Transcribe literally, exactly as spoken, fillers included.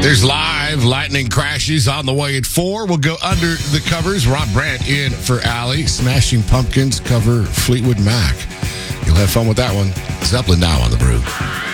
There's live lightning crashes on the way at four. We'll go under the covers. Rob Brandt in for Allie. Smashing Pumpkins cover Fleetwood Mac. You'll have fun with that one. Zeppelin now on the Brew.